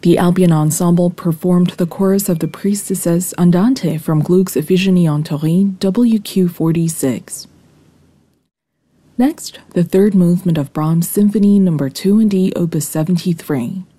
The Albion Ensemble performed the chorus of the Priestesses Andante from Gluck's Iphigenie en Taurine, WQ 46. Next, the third movement of Brahms' Symphony No. 2 in D, Opus 73.